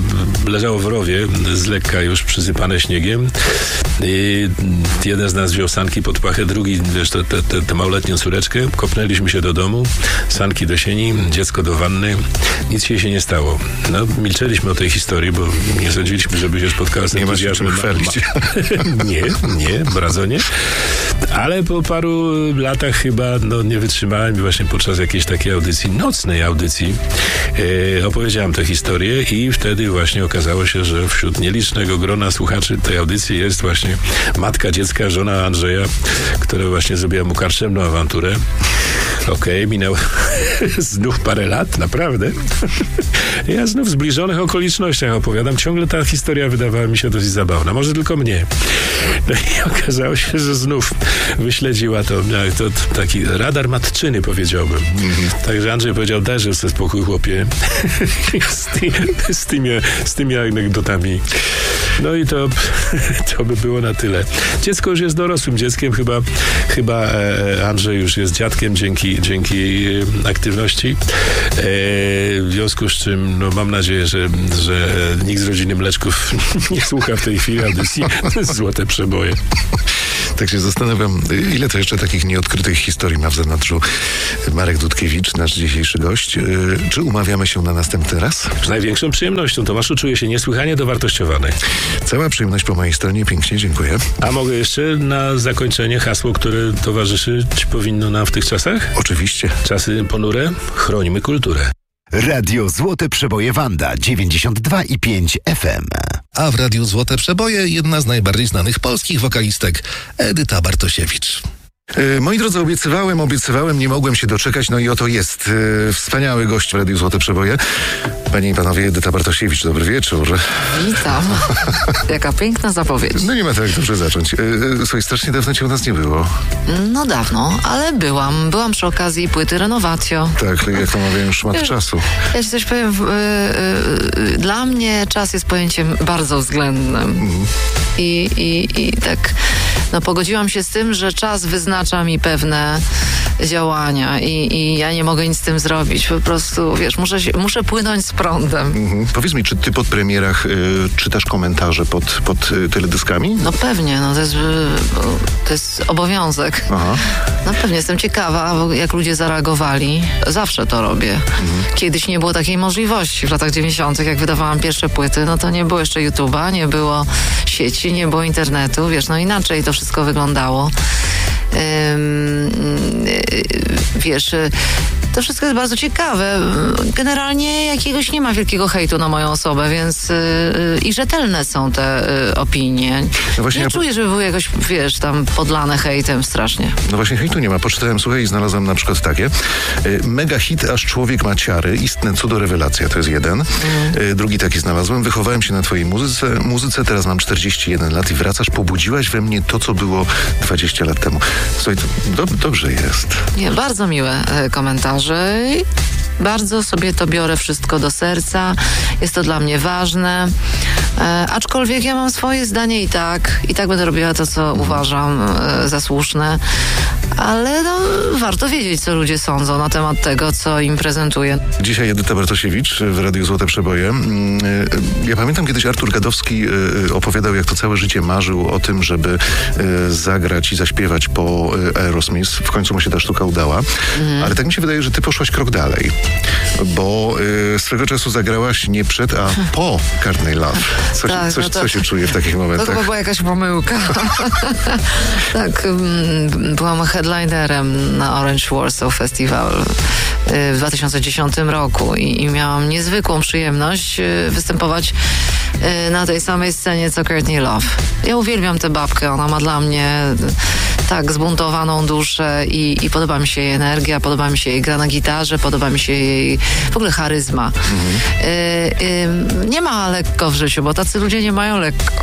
leżało w rowie, z lekka już przysypane śniegiem. I jeden z nas wziął sanki pod pachę, drugi, wiesz, tę te, te, te małoletnią córeczkę. Kopnęliśmy się do domu, sanki do sieni, dziecko do wanny. Nic się się nie stało. No, milczeliśmy o tej historii, bo nie sądziliśmy, żeby się spotkała z entuzjazmem. Nie, nie, bardzo nie. Ale po paru latach chyba no, nie wytrzymałem i właśnie podczas jakiejś takiej audycji, nocnej audycji, e, opowiedziałem tę historię i wtedy właśnie okazało się, że wśród nielicznego grona słuchaczy tej audycji jest właśnie matka dziecka, żona Andrzeja, która właśnie zrobiła mu karczemną awanturę. Okej, okay, minęło znów parę lat, naprawdę. Ja znów w zbliżonych okolicznościach opowiadam. Ciągle ta historia wydawała mi się dosyć zabawna. Może tylko mnie. No i okazało się, że znów wyśledziła to. To taki radar matczyny, powiedziałbym. Mm-hmm. Także Andrzej powiedział, dajże sobie spokój, chłopie. z, ty, z, tymi, z tymi anegdotami. No i to, to by było na tyle. Dziecko już jest dorosłym dzieckiem. Chyba, chyba Andrzej już jest dziadkiem dzięki dzięki aktywności. E, w związku z czym no, mam nadzieję, że, że nikt z rodziny Mleczków nie słucha w tej chwili audycji Złote Przeboje. Tak się zastanawiam, ile to jeszcze takich nieodkrytych historii ma w zanadrzu Marek Dudkiewicz, nasz dzisiejszy gość. Czy umawiamy się na następny raz? Z największą przyjemnością. Tomaszu, czuję się niesłychanie dowartościowany. Cała przyjemność po mojej stronie. Pięknie, dziękuję. A mogę jeszcze na zakończenie hasło, które towarzyszyć powinno nam w tych czasach? Oczywiście. Czasy ponure? Chronimy kulturę. Radio Złote Przeboje Wanda dziewięćdziesiąt dwa i pięć F M. A w Radiu Złote Przeboje jedna z najbardziej znanych polskich wokalistek, Edyta Bartosiewicz. Moi drodzy, obiecywałem, obiecywałem, nie mogłem się doczekać, no i oto jest e, wspaniały gość w Radiu Złote Przeboje. Panie i panowie, Edyta Bartosiewicz, dobry wieczór. Witam. Jaka piękna zapowiedź. No nie ma tak dobrze zacząć. E, e, słuchaj, strasznie dawno cię u nas nie było. No dawno, ale byłam. Byłam przy okazji płyty Renovatio. Tak, jak to mawiają, szmat czasu. Ja ci coś powiem, yy, yy, dla mnie czas jest pojęciem bardzo względnym. Mm. I, i, I tak, no pogodziłam się z tym, że czas wyznacza mi pewne działania i, i ja nie mogę nic z tym zrobić. Po prostu, wiesz, muszę, się, muszę płynąć z prądem. Mhm. Powiedz mi, czy ty po premierach y, czytasz komentarze pod, pod y, teledyskami? No pewnie, no to jest, y, to jest obowiązek. Aha. No pewnie, jestem ciekawa, jak ludzie zareagowali. Zawsze to robię. Mhm. Kiedyś nie było takiej możliwości. W latach dziewięćdziesiątych, jak wydawałam pierwsze płyty, no to nie było jeszcze YouTube'a, nie było sieci, nie było internetu, wiesz, no inaczej to wszystko wyglądało. Ym, wiesz, to wszystko jest bardzo ciekawe. Generalnie jakiegoś nie ma wielkiego hejtu na moją osobę, więc yy, i rzetelne są te yy, opinie. No nie ja czuję, po... żeby były jakoś, wiesz, tam podlane hejtem strasznie. No właśnie hejtu nie ma. Poczytałem, słuchaj, i znalazłem na przykład takie. Yy, mega hit, aż człowiek ma ciary. Istne cudo, rewelacja. To jest jeden. Mm. Yy, drugi taki znalazłem. Wychowałem się na twojej muzyce. muzyce. Teraz mam czterdzieści jeden lat i wracasz. Pobudziłaś we mnie to, co było dwadzieścia lat temu. Słuchaj, to do, dobrze jest. Nie, bardzo miłe y, komentarze. Bardzo sobie to biorę wszystko do serca. Jest to dla mnie ważne. E, aczkolwiek ja mam swoje zdanie i tak. I tak będę robiła to, co uważam e, za słuszne. Ale no, warto wiedzieć, co ludzie sądzą na temat tego, co im prezentuję. Dzisiaj Edyta Bartosiewicz w Radiu Złote Przeboje. Ja pamiętam, kiedyś Artur Gadowski opowiadał, jak to całe życie marzył o tym, żeby zagrać i zaśpiewać po Aerosmith. W końcu mu się ta sztuka udała. Mhm. Ale tak mi się wydaje, że ty poszłaś krok dalej. Bo swego czasu zagrałaś nie przed, a po Courtney Love. Co, tak, coś, no to, co się czuje w takich momentach? To chyba była jakaś pomyłka. Tak, byłam headlinerem na Orange Warsaw Festival w dwa tysiące dziesiątym roku i, i miałam niezwykłą przyjemność występować na tej samej scenie co Courtney Love. Ja uwielbiam tę babkę, ona ma dla mnie tak zbuntowaną duszę i, i podoba mi się jej energia, podoba mi się jej gra na gitarze, podoba mi się jej w ogóle charyzma. Mhm. Y, y, nie ma lekko w życiu, bo tacy ludzie nie mają lekko.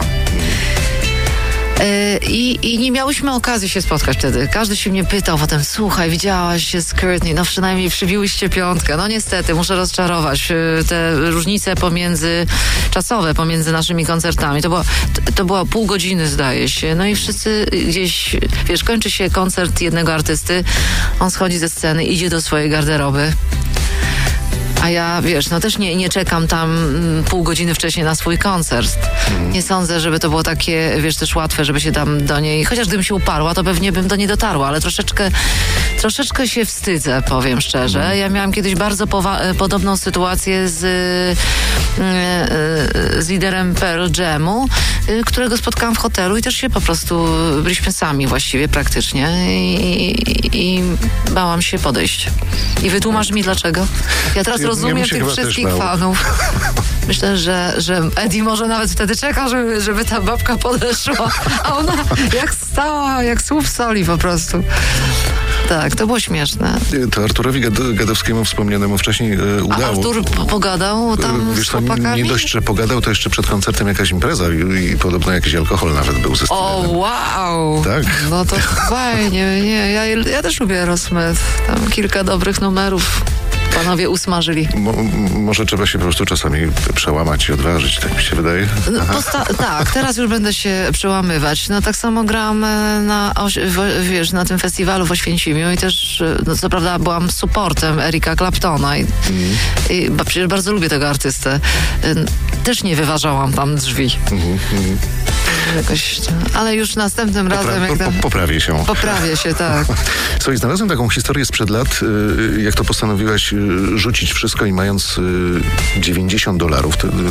I, I nie miałyśmy okazji się spotkać wtedy. Każdy się mnie pytał potem, słuchaj, widziałaś się z Courtney, no przynajmniej przybiłyście piątkę. No niestety, muszę rozczarować. Te różnice pomiędzy, czasowe pomiędzy naszymi koncertami, to było, to, to było pół godziny, zdaje się. No i wszyscy gdzieś, wiesz, kończy się koncert jednego artysty, on schodzi ze sceny, idzie do swojej garderoby. A ja, wiesz, no też nie, nie czekam tam mm, pół godziny wcześniej na swój koncert. Mm. Nie sądzę, żeby to było takie, wiesz, też łatwe, żeby się tam do niej... Chociaż gdybym się uparła, to pewnie bym do niej dotarła, ale troszeczkę, troszeczkę się wstydzę, powiem szczerze. Mm. Ja miałam kiedyś bardzo powa- podobną sytuację z, yy, z liderem Pearl Jamu, yy, którego spotkałam w hotelu i też się po prostu... Byliśmy sami właściwie praktycznie i, i, i bałam się podejść. I wytłumacz mi dlaczego. Ja teraz Ja- ja rozumiem bym się tych chyba też wszystkich bał. fanów. Myślę, że, że Eddie może nawet wtedy czeka, żeby, żeby ta babka podeszła, a ona jak stała, jak słup soli po prostu. Tak, to było śmieszne. To Arturowi Gad- Gadowskiemu wspomnianemu wcześniej e, A udało. Artur p- pogadał tam E, z Wiesz co, chłopakami? nie dość, że pogadał, to jeszcze przed koncertem jakaś impreza i, i podobno jakiś alkohol nawet był ze O, Stevenem. wow! Tak? No to fajnie, nie, ja, ja też lubię Aerosmith. Tam kilka dobrych numerów panowie usmażyli. Mo, może trzeba się po prostu czasami przełamać i odważyć, tak mi się wydaje. No, posta- tak, teraz już będę się przełamywać. No tak samo gram e, na, oś- w, wiesz, na tym festiwalu w Oświęcimiu i też, e, no co prawda byłam supportem Erika Claptona i, Mhm. i ba, przecież bardzo lubię tego artystę. E, Też nie wyważałam tam drzwi. Mhm, mhm. Jakoś, ale już następnym razem Popra- jak po, tam... po, poprawię się. Poprawię się, tak. Słuchaj, znalazłem taką historię sprzed lat, y, jak to postanowiłaś y, rzucić wszystko i mając y, dziewięćdziesiąt dolarów, to,